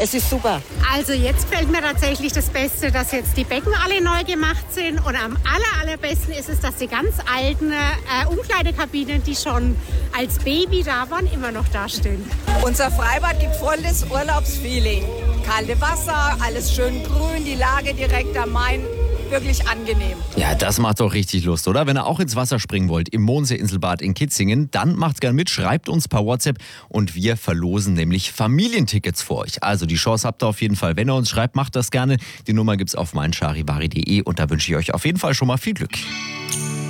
Es ist super. Also jetzt fällt mir tatsächlich das Beste, dass jetzt die Becken alle neu gemacht sind. Und am allerbesten ist es, dass die ganz alten Umkleidekabinen, die schon als Baby da waren, immer noch da stehen. Unser Freibad gibt volles Urlaubsfeeling. Kalte Wasser, alles schön grün, die Lage direkt am Main. Wirklich angenehm. Ja, das macht doch richtig Lust, oder? Wenn ihr auch ins Wasser springen wollt, im Mondsee-Inselbad in Kitzingen, dann macht gerne mit, schreibt uns per WhatsApp und wir verlosen nämlich Familientickets für euch. Also die Chance habt ihr auf jeden Fall. Wenn ihr uns schreibt, macht das gerne. Die Nummer gibt's auf meincharivari.de und da wünsche ich euch auf jeden Fall schon mal viel Glück.